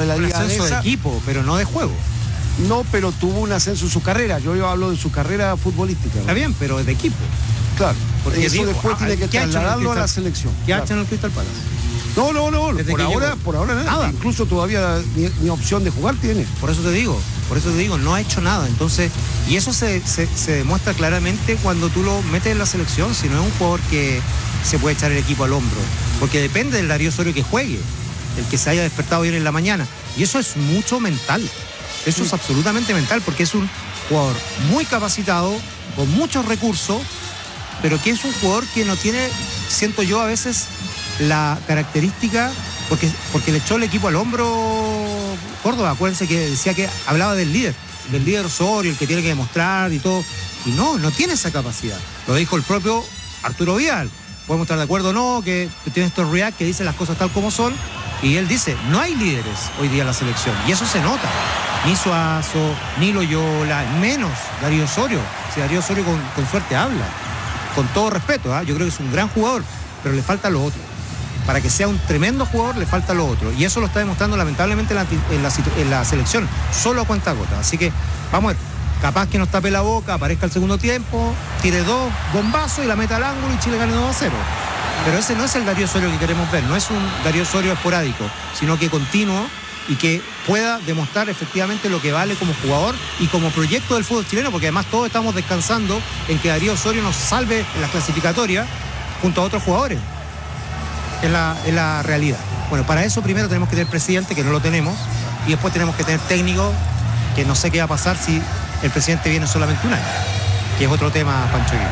de la liga ascenso de equipo, pero no de juego. No, pero tuvo un ascenso en su carrera. Yo hablo de su carrera futbolística, ¿no? Está bien, pero de equipo. Claro, porque eso digo, después tiene que trasladarlo a la selección. ¿Qué ha claro. hecho en el Crystal Palace? No, por ahora nada. Nada. Incluso todavía ni opción de jugar tiene. Por eso te digo, no ha hecho nada. Entonces, y eso se demuestra claramente cuando tú lo metes en la selección, si no es un jugador que se puede echar el equipo al hombro. Porque depende del Darío Osorio que juegue, el que se haya despertado bien en la mañana. Y eso es mucho mental. Eso es absolutamente mental, porque es un jugador muy capacitado, con muchos recursos, pero que es un jugador que no tiene, siento yo a veces, la característica, porque le echó el equipo al hombro Córdoba. Acuérdense que decía que hablaba del líder Osorio, el que tiene que demostrar y todo, y no tiene esa capacidad. Lo dijo el propio Arturo Vidal. Podemos estar de acuerdo o no, que tiene estos react que dicen las cosas tal como son, y él dice, no hay líderes hoy día en la selección, y eso se nota. Ni Suazo, ni Loyola, menos Darío Osorio. Si Darío Osorio con suerte habla, con todo respeto, yo creo que es un gran jugador, pero le falta lo otro. Para que sea un tremendo jugador le falta lo otro, y eso lo está demostrando lamentablemente en la selección, solo a cuentagotas. Así que vamos a ver, capaz que nos tape la boca, aparezca el segundo tiempo, tire 2 bombazos y la meta al ángulo y Chile gane 2-0. Pero ese no es el Darío Osorio que queremos ver, no es un Darío Osorio esporádico, sino que continuo y que pueda demostrar efectivamente lo que vale como jugador y como proyecto del fútbol chileno, porque además todos estamos descansando en que Darío Osorio nos salve en las clasificatorias junto a otros jugadores. Es la realidad. Bueno, para eso primero tenemos que tener presidente, que no lo tenemos, y después tenemos que tener técnico, que no sé qué va a pasar si el presidente viene solamente un año, que es otro tema, Pancho Aguirre.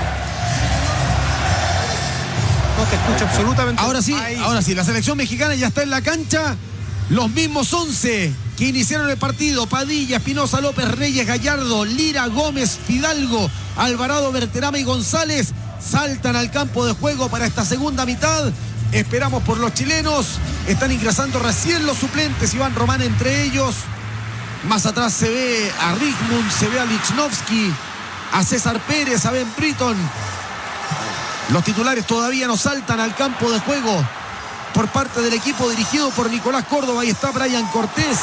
No te escucho absolutamente. Ahora sí, la selección mexicana ya está en la cancha. Los mismos 11 que iniciaron el partido: Padilla, Espinosa, López, Reyes, Gallardo, Lira, Gómez, Fidalgo, Alvarado, Berterame y González saltan al campo de juego para esta segunda mitad. Esperamos por los chilenos. Están ingresando recién los suplentes, Iván Román entre ellos. Más atrás se ve a Rigmund, se ve a Lichnowsky, a César Pérez, a Ben Britton. Los titulares todavía no saltan al campo de juego por parte del equipo dirigido por Nicolás Córdoba. Ahí está Brian Cortés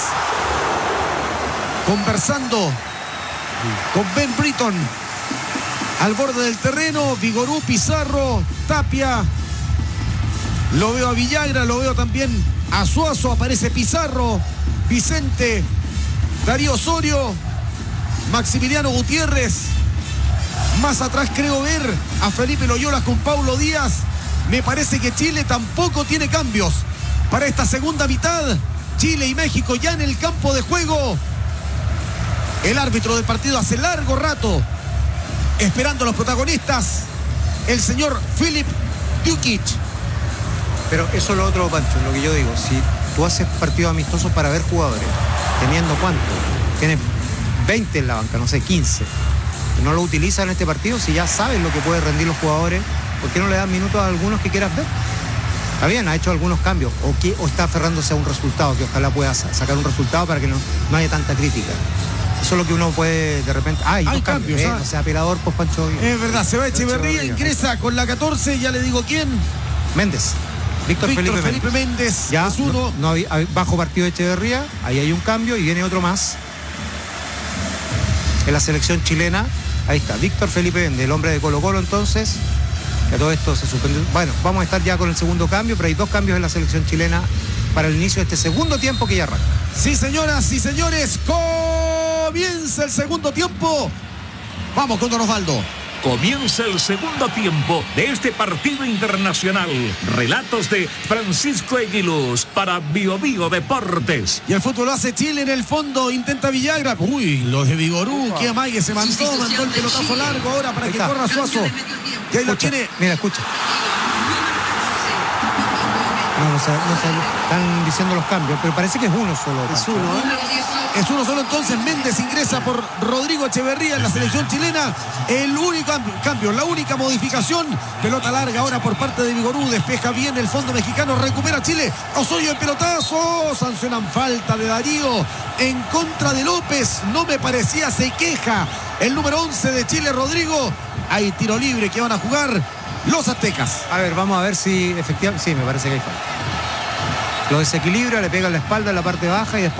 conversando con Ben Britton al borde del terreno. Vigorú, Pizarro, Tapia. Lo veo a Villagra, lo veo también a Suazo. Aparece Pizarro, Vicente, Darío Osorio, Maximiliano Gutiérrez. Más atrás creo ver a Felipe Loyola con Paulo Díaz. Me parece que Chile tampoco tiene cambios para esta segunda mitad. Chile y México ya en el campo de juego. El árbitro del partido hace largo rato esperando a los protagonistas, el señor Filip Dukic. Pero eso es lo otro, Pancho, lo que yo digo. Si tú haces partidos amistosos para ver jugadores, teniendo ¿cuánto? Tienes 20 en la banca, no sé, 15. Y no lo utilizas en este partido, si ya sabes lo que pueden rendir los jugadores, ¿por qué no le das minutos a algunos que quieras ver? Está bien, ha hecho algunos cambios, o está aferrándose a un resultado, que ojalá pueda sacar un resultado para que no haya tanta crítica. Eso es lo que uno puede de repente... Hay dos cambios, o sea, apelador, pues Pancho. Es verdad, se va Echeverría, ingresa con la 14, ya le digo quién. Méndez. Víctor Felipe Méndez. Ya es uno. No bajo partido de Echeverría, ahí hay un cambio y viene otro más. En la selección chilena, ahí está, Víctor Felipe Méndez, el hombre de Colo-Colo entonces. Que todo esto se suspendió. Bueno, vamos a estar ya con el segundo cambio, pero hay 2 cambios en la selección chilena para el inicio de este segundo tiempo que ya arranca. Sí, señoras y señores, comienza el segundo tiempo. Vamos con Don Osvaldo. Comienza el segundo tiempo de este partido internacional. Relatos de Francisco Eguiluz para Bio Bio Deportes. Y el fútbol lo hace Chile en el fondo. Intenta Villagra. Uy, los de Vigorú. Qué amague se mandó el pelotazo largo ahora para que corra Suazo. Y ahí lo tiene. Mira, escucha. No sé, están diciendo los cambios, pero parece que es uno solo. Es uno, Es uno solo, entonces Méndez ingresa por Rodrigo Echeverría en la selección chilena. El único cambio, la única modificación. Pelota larga ahora por parte de Vigorú. Despeja bien el fondo mexicano. Recupera Chile. Osorio el pelotazo. Sancionan falta de Darío en contra de López. No me parecía, se queja el número 11 de Chile, Rodrigo. Hay tiro libre que van a jugar los aztecas. A ver, vamos a ver si efectivamente... Sí, me parece que hay falta. Lo desequilibra, le pega en la espalda en la parte baja y después